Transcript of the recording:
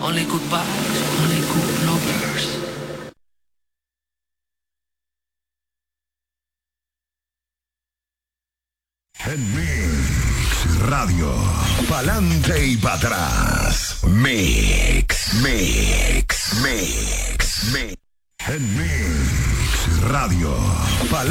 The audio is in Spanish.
Only goodbyes, only good lovers. En Mix Radio, pa'lante y para atrás. Mix.